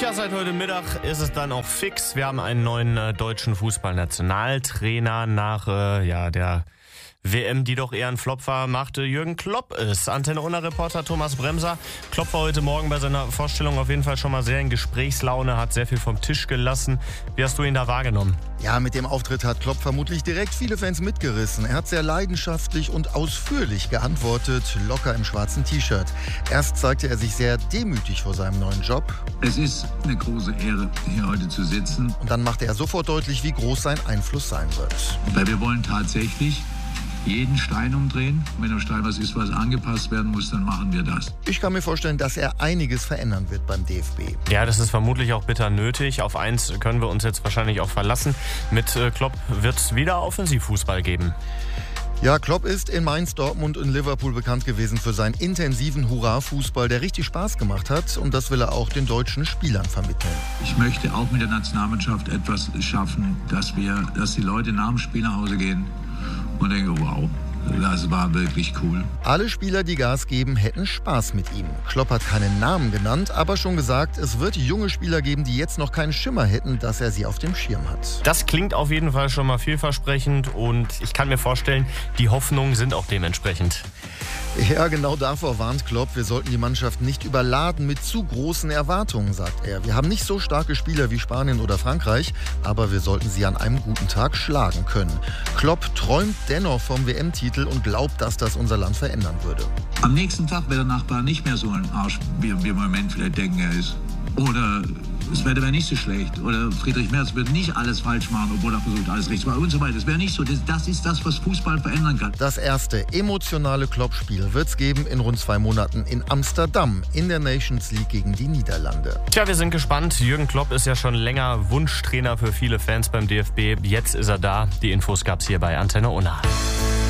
Ja, seit heute Mittag ist es dann auch fix. Wir haben einen neuen deutschen Fußballnationaltrainer nach der WM, die doch eher ein Flop war, machte Jürgen Klopp es. Antenne-Unna-Reporter Thomas Bremser. Klopp war heute Morgen bei seiner Vorstellung auf jeden Fall schon mal sehr in Gesprächslaune, hat sehr viel vom Tisch gelassen. Wie hast du ihn da wahrgenommen? Ja, mit dem Auftritt hat Klopp vermutlich direkt viele Fans mitgerissen. Er hat sehr leidenschaftlich und ausführlich geantwortet, locker im schwarzen T-Shirt. Erst zeigte er sich sehr demütig vor seinem neuen Job. Es ist eine große Ehre, hier heute zu sitzen. Und dann machte er sofort deutlich, wie groß sein Einfluss sein wird. Weil wir wollen tatsächlich jeden Stein umdrehen. Wenn am Stein was ist, was angepasst werden muss, dann machen wir das. Ich kann mir vorstellen, dass er einiges verändern wird beim DFB. Ja, das ist vermutlich auch bitter nötig. Auf eins können wir uns jetzt wahrscheinlich auch verlassen. Mit Klopp wird es wieder Offensivfußball geben. Ja, Klopp ist in Mainz, Dortmund und Liverpool bekannt gewesen für seinen intensiven Hurra-Fußball, der richtig Spaß gemacht hat. Und das will er auch den deutschen Spielern vermitteln. Ich möchte auch mit der Nationalmannschaft etwas schaffen, dass die Leute nach dem Spiel nach Hause gehen und denke, wow, das war wirklich cool. Alle Spieler, die Gas geben, hätten Spaß mit ihm. Klopp hat keinen Namen genannt, aber schon gesagt, es wird junge Spieler geben, die jetzt noch keinen Schimmer hätten, dass er sie auf dem Schirm hat. Das klingt auf jeden Fall schon mal vielversprechend und ich kann mir vorstellen, die Hoffnungen sind auch dementsprechend. Ja, genau davor warnt Klopp, wir sollten die Mannschaft nicht überladen mit zu großen Erwartungen, sagt er. Wir haben nicht so starke Spieler wie Spanien oder Frankreich, aber wir sollten sie an einem guten Tag schlagen können. Klopp träumt dennoch vom WM-Titel und glaubt, dass das unser Land verändern würde. Am nächsten Tag wäre der Nachbar nicht mehr so ein Arsch, wie wir im Moment vielleicht denken, er ist. Oder das Wetter wäre nicht so schlecht. Oder Friedrich Merz würde nicht alles falsch machen, obwohl er versucht, alles richtig zu machen und so weiter. Das wäre nicht so. Das ist das, was Fußball verändern kann. Das erste emotionale Klopp-Spiel wird es geben in rund 2 Monaten in Amsterdam in der Nations League gegen die Niederlande. Tja, wir sind gespannt. Jürgen Klopp ist ja schon länger Wunschtrainer für viele Fans beim DFB. Jetzt ist er da. Die Infos gab's hier bei Antenne Unna.